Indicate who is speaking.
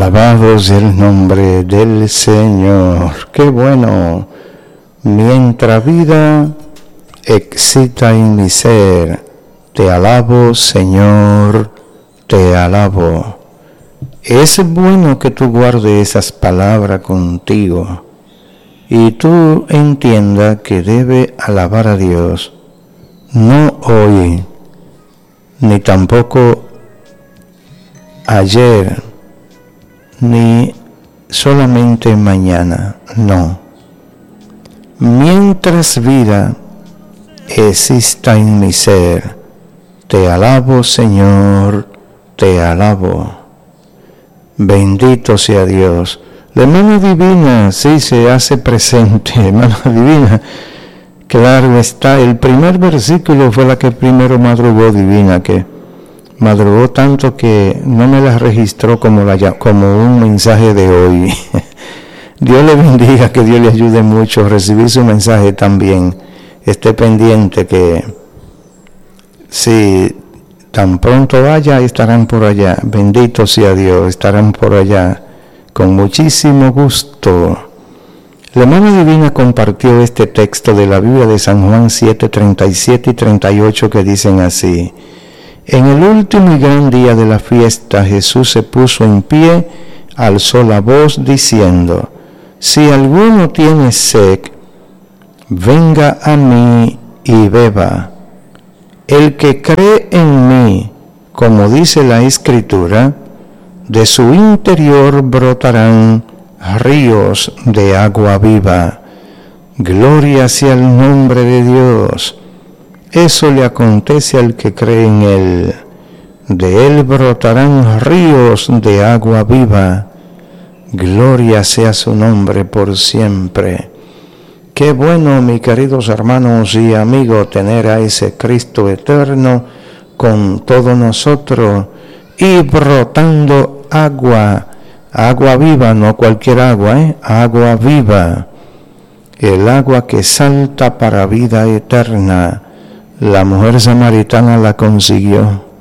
Speaker 1: Alabado sea el nombre del Señor. Qué bueno. Mientras vida excita en mi ser, te alabo, Señor, te alabo. Es bueno que tú guardes esas palabras contigo y tú entiendas que debe alabar a Dios, no hoy, ni tampoco ayer, ni solamente mañana, no. Mientras vida exista en mi ser, te alabo, Señor, te alabo. Bendito sea Dios. La hermana divina sí se hace presente, hermana divina. Claro está, el primer versículo fue la que primero madrugó, divina, que madrugó tanto que no me la registró como un mensaje de hoy. Dios le bendiga, que Dios le ayude mucho a recibir su mensaje también. Esté pendiente que si tan pronto vaya, estarán por allá. Bendito sea Dios, estarán por allá con muchísimo gusto. La hermana divina compartió este texto de la Biblia de San Juan 7, 37 y 38 que dicen así: en el último y gran día de la fiesta, Jesús se puso en pie, alzó la voz diciendo: si alguno tiene sed, venga a mí y beba. El que cree en mí, como dice la Escritura, de su interior brotarán ríos de agua viva. Gloria sea el nombre de Dios. Eso le acontece al que cree en Él. De Él brotarán ríos de agua viva. Gloria sea su nombre por siempre. Qué bueno, mis queridos hermanos y amigos, tener a ese Cristo eterno con todos nosotros y brotando agua viva, no cualquier agua, agua viva, el agua que salta para vida eterna. La mujer samaritana la consiguió.